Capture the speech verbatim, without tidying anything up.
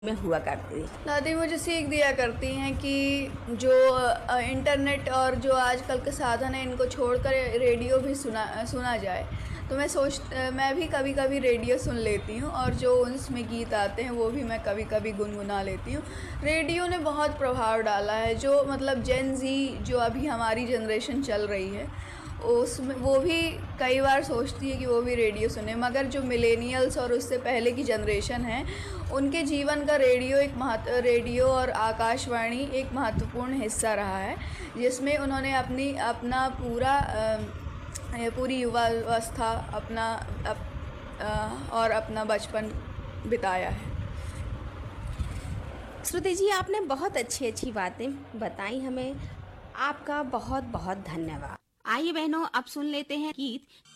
में हुआ करती थी। दादी मुझे सीख दिया करती हैं कि जो अ, इंटरनेट और जो आजकल के साधन हैं इनको छोड़कर रेडियो भी सुना सुना जाए। तो मैं सोच अ, मैं भी कभी कभी रेडियो सुन लेती हूँ और जो उसमें गीत आते हैं वो भी मैं कभी कभी गुनगुना लेती हूँ। रेडियो ने बहुत प्रभाव डाला है, जो मतलब जेन ज़ी जो अभी हमारी जनरेशन चल रही है उसमें वो भी कई बार सोचती है कि वो भी रेडियो सुने, मगर जो मिलेनियल्स और उससे पहले की जनरेशन है उनके जीवन का रेडियो एक महत्व रेडियो और आकाशवाणी एक महत्वपूर्ण हिस्सा रहा है, जिसमें उन्होंने अपनी अपना पूरा अ, ये पूरी युवावस्था अपना अप, अ, और अपना बचपन बिताया है। श्रुति जी, आपने बहुत अच्छी अच्छी बातें बताई हमें। आपका बहुत बहुत धन्यवाद। आइए बहनों, अब सुन लेते हैं गीत